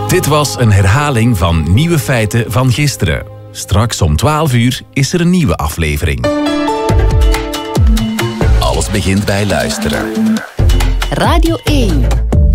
Dit was een herhaling van Nieuwe Feiten van gisteren. Straks om 12 uur is er een nieuwe aflevering. Alles begint bij luisteren. Radio 1.